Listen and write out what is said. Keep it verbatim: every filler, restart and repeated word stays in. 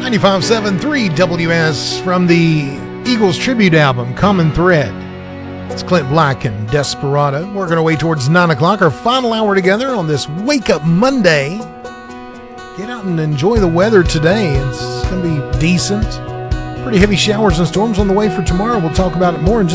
ninety-five point seven three W S from the Eagles tribute album, Common Thread. It's Clint Black and Desperado. Working our way towards nine o'clock, our final hour together on this Wake Up Monday. Get out and enjoy the weather today. It's going to be decent. Pretty heavy showers and storms on the way for tomorrow. We'll talk about it more in just